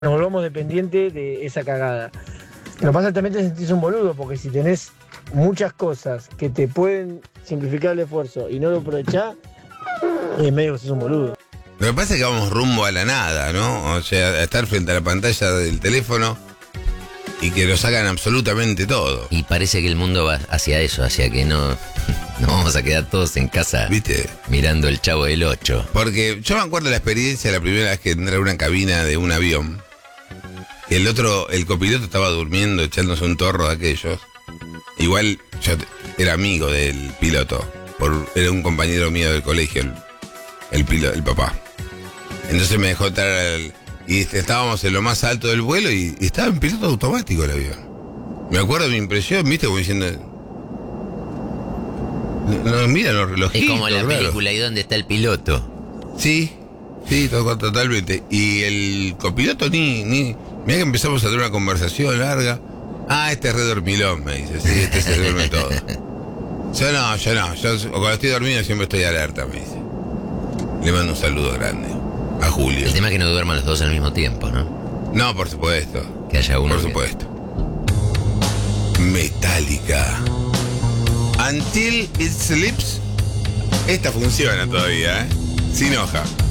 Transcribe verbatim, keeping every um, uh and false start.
nos volvamos dependientes de esa cagada. Lo que pasa también te sentís un boludo, porque si tenés muchas cosas que te pueden simplificar el esfuerzo y no lo aprovechás, es medio que sos un boludo. Lo que pasa es que vamos rumbo a la nada, ¿no? O sea, a estar frente a la pantalla del teléfono y que nos hagan absolutamente todo. Y parece que el mundo va hacia eso, hacia que no, no vamos a quedar todos en casa, ¿viste? Mirando el Chavo del Ocho. Porque yo me acuerdo de la experiencia la primera vez que entré a una cabina de un avión. El otro, el copiloto estaba durmiendo, echándose un torro de aquellos. Igual yo era amigo del piloto, por, era un compañero mío del colegio, el, el, pilo, el papá. Entonces me dejó entrar al, y estábamos en lo más alto del vuelo y, y estaba en piloto automático el avión. Me acuerdo de mi impresión, viste, como diciendo... No, mira los relojitos. Es como la claro. película, ¿y dónde está el piloto? Sí, sí, todo, totalmente. Y el copiloto ni... ni Mirá que empezamos a tener una conversación larga. Ah, este es re dormilón, me dice. Sí, este se duerme todo. Yo no, yo no. Yo cuando estoy dormido siempre estoy alerta, me dice. Le mando un saludo grande a Julio. El tema es que no duerman los dos al mismo tiempo, ¿no? No, por supuesto. Que haya uno. Por que... supuesto. Metallica. Until It Sleeps. Esta funciona todavía, ¿eh? Sin hoja.